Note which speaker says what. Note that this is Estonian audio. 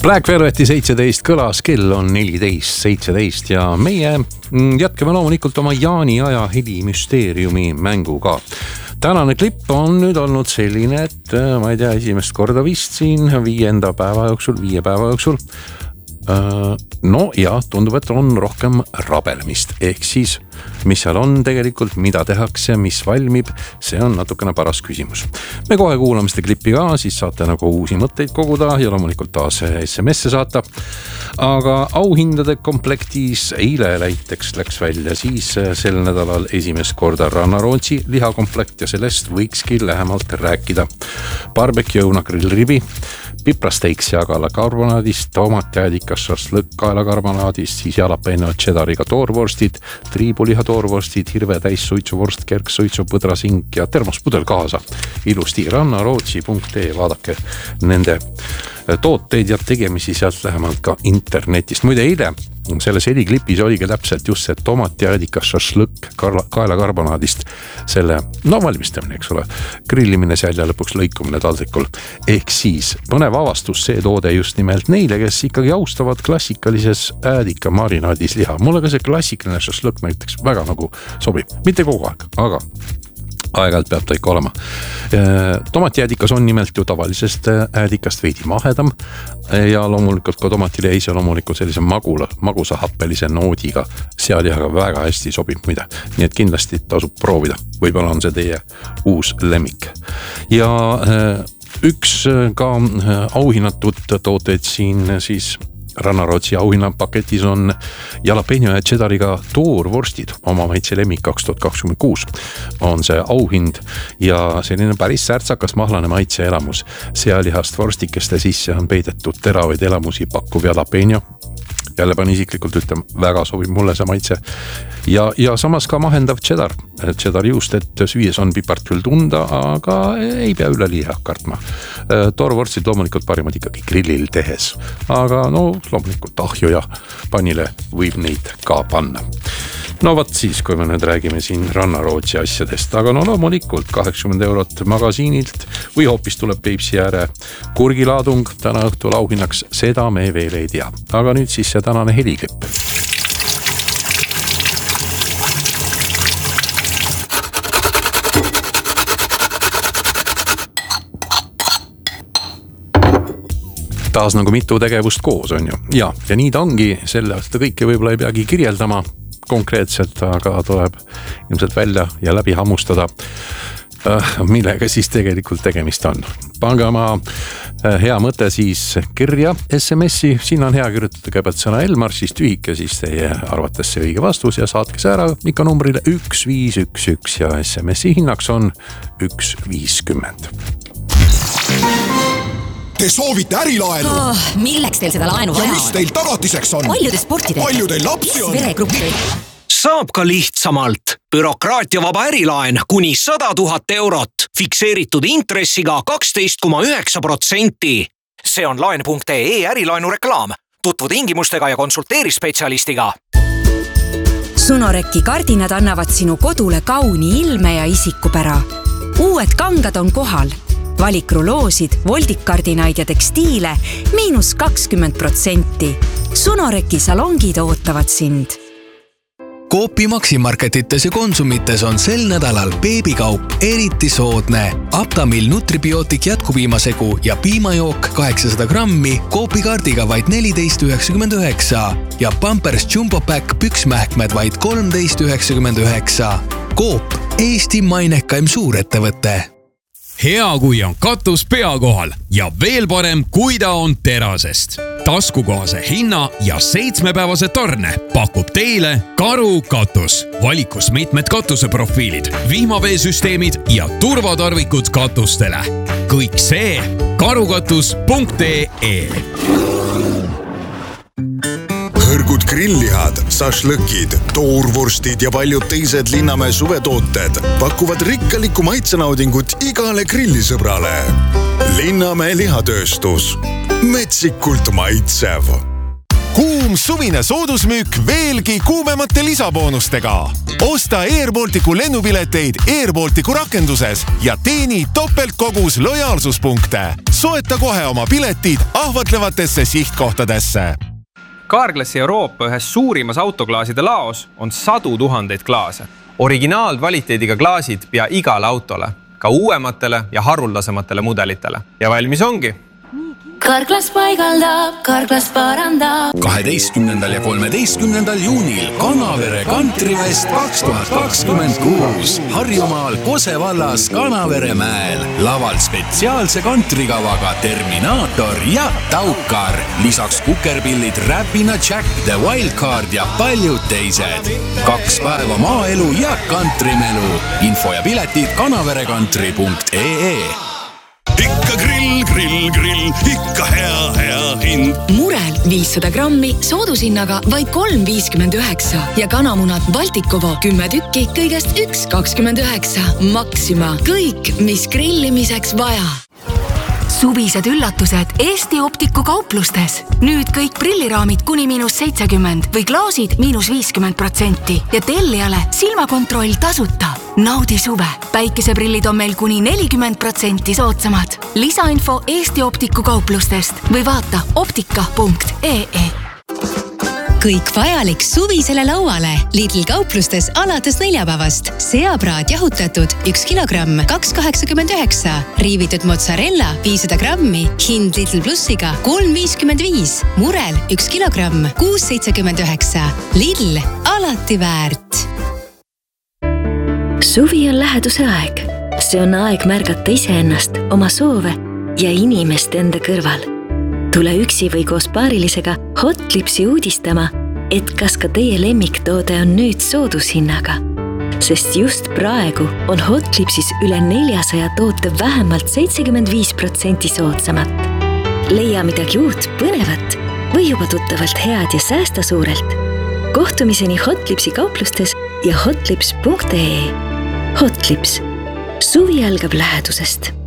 Speaker 1: Black Velveti 17 kõlas, kell on 14.17 ja meie jätkame loomulikult oma Jaani aja helimüsteeriumi mänguga. Tänane klipp on nüüd olnud selline, et ma ei tea, esimest korda vist siin 5 päeva jooksul. No ja tundub, et on rohkem rabelemist, ehk siis mis seal on tegelikult, mida tehakse, mis valmib, see on natukene paras küsimus. Me kohe kuulame seda klippi ka, siis saate nagu uusi mõtteid koguda ja loomulikult taas SMS-e saata. Aga auhindade komplektis eile näiteks läks välja siis sel nädalal esimest korda Rannarootsi lihakomplekt ja sellest võikski lähemalt rääkida. Barbecue õuna grillribi, piprasteiks jagala karbonaadist, tomatjäädikas šašlõkk kaelakarbonaadist, siis jalapeno cheddariga toorvorstid, triibuliha toorvorstid, hirve täis suitsuvorst, kerksuitsu, põdrasink ja termospudel kaasa. Ilusti rannarootsi.ee, vaadake nende tooteid ja tegemisi sealt lähemalt ka internetist. Muide eile selles heliklipis oligi täpselt just see tomatjäädikas šašlõkk kaelakarbonaadist selle, valmistamine, eks ole, grillimine seal ja lõpuks lõikumine taldrikul. Ehk siis põnev avastus see toode just nimelt neile, kes ikkagi austavad klassikalises äädika marinaadis liha. Mulle ka see klassikaline šašlõkk näiteks väga nagu sobib, mitte kogu aeg, aga aeg-ajalt peab ta ikka olema. Tomatjäädikas on nimelt ju tavalisest äädikast veidi mahedam ja loomulikult ka tomatiliheis ja loomulikult sellise magusa happelise noodiga sealihaga väga hästi sobib muide. Nii et kindlasti tasub proovida. Võib-olla on see teie uus lemmik. Ja üks ka auhinnatud tooteid siin siis Rannarootsi auhinnapaketis on jalapeno ja cheddariga toorvorstid. Oma maitse lemmik 2026 on see auhind ja selline päris särtsakas mahlane maitse elamus. Sealihast vorstikeste sisse on peidetud teravaid elamusi pakkuv jalapeno. Jälle pani isiklikult ütlema, väga sobib mulle see maitse. Ja samas ka mahendav cheddar. Cheddar juust, et süües on pipart küll tunda, aga ei pea üle liha kartma. Toorvorstid loomulikult parimad ikkagi grillil tehes. Aga loomulikult ahju ja panile võib neid ka panna. Võt siis, kui me nüüd räägime siin Rannarootsi asjadest, aga loomulikult 80 eurot magasiinilt või hoopis tuleb Peipsi ääre kurgilaadung täna õhtul auhinnaks, seda me veel ei tea. Aga nüüd siis see tänane heliklipp. Taas nagu mitu tegevust koos on ju. Ja nii ta ongi, selle aasta kõike võib-olla ei peagi kirjeldama konkreetselt, aga tuleb ilmselt välja ja läbi hammustada, millega siis tegelikult tegemist on. Pange oma hea mõte siis kirja SMS-i, siin on hea kirjutada kõigepealt sõna Elmar, siis tühik ja siis teie arvates see õige vastus ja saatke see ära ikka numbrile 1511 ja SMS-i hinnaks on 1.50.
Speaker 2: Te soovite ärilaenu?
Speaker 3: Milleks teil seda laenu vaja on?
Speaker 2: Ja mis teil tagatiseks on?
Speaker 3: Palju te sporti teete?
Speaker 2: Palju teil lapsi on?
Speaker 3: Veregruppi?
Speaker 4: Saab ka lihtsamalt. Bürokraatiavaba ärilaen kuni 100 000 eurot. Fikseeritud intressiga 12,9%. See on laen.ee ärilaenu reklaam. Tutvu tingimustega ja konsulteeri spetsialistiga.
Speaker 5: Sunoreki kardinad annavad sinu kodule kauni ilme ja isikupära. Uued kangad on kohal. Valikruloosid, voldikardinaid ja tekstiile -20%. Sunoreki salongid ootavad sind.
Speaker 6: Coopi Maximarketites ja Konsumites on sel nädalal beebikaup eriti soodne. Aptamil Nutribiotik jätkupiimasegu ja piimajook 800 grammi Coopi kaardiga vaid 14,99 ja Pampers Jumbo Pack püksmähkmed vaid 13,99. Coop, Eesti mainekaim suurettevõte.
Speaker 7: Hea, kui on katus pea kohal ja veel parem, kui ta on terasest. Taskukohase hinna ja 7-päevase tarne pakub teile Karu katus. Valikus mitmed katuseprofiilid, vihmaveesüsteemid ja turvatarvikud katustele. Kõik see karukatus.ee.
Speaker 2: Hõrgud grillihad, sašlõkid, toorvorstid ja paljud teised Linnamäe suvetooted pakuvad rikkaliku maitsenaudingut igale grillisõbrale. Linnamäe lihatööstus. Metsikult maitsev. Kuum suvine soodusmüük veelgi kuumemate lisaboonustega. Osta Air Balticu lennupileteid Air Balticu rakenduses ja teeni topeltkogus lojaalsuspunkte. Soeta kohe oma piletid ahvatlevatesse sihtkohtadesse.
Speaker 8: Carglassi Euroopa ühes suurimas autoklaaside laos on 100 000 klaase. Originaalkvaliteediga klaasid pea igale autole, ka uuematele ja haruldasematele mudelitele. Ja valmis ongi.
Speaker 9: Carglass paigaldab, Carglass parandab.
Speaker 6: 12. ja 13. juunil Kanavere Kantrivest 2026. Harjumaal Kose vallas Kanavere mäel. Laval spetsiaalse kantrikavaga Terminaator ja Taukar. Lisaks kukerpillid Räpina Jack, The Wildcard ja paljud teised. 2 päeva maaelu ja kantrimelu. Info ja piletid kanaverekantri.ee.
Speaker 2: Ikka grill, ikka hea hind.
Speaker 5: Murel 500 grammi soodushinnaga vaid 3,59 ja kanamunad Baltikovo 10 tükki kõigest 1,29. Maxima. Kõik, mis grillimiseks vaja. Suvised üllatused Eesti Optiku kauplustes. Nüüd kõik prilliraamid kuni -70 või klaasid -50% ja tellijale silmakontroll tasuta. Naudi suve. Päikeseprillid on meil kuni 40% soodsamad. Lisainfo Eesti Optiku kauplustest või vaata optika.ee.
Speaker 3: Kõik vajalik suvisele lauale Lidl kauplustes alates neljapäevast. Seapraad jahutatud 1 kilogramm 2,89. Riivitud mozzarella 500 grammi. Hind Lidl Plussiga 3,55. Murel 1 kilogramm 6,79. Lidl alati väärt.
Speaker 10: Suvi on läheduse aeg. See on aeg märgata iseennast, oma soove ja inimest enda kõrval. Tule üksi või koos paarilisega Hotlipsi uudistama, et kas ka teie lemmiktoode on nüüd soodushinnaga. Sest just praegu on Hotlipsis üle 400 toote vähemalt 75% soodsamat. Leia midagi uut, põnevat või juba tuttavalt head ja säästa suurelt. Kohtumiseni Hotlipsi kauplustes ja hotlips.ee. Hotlips. Suvi algab lähedusest.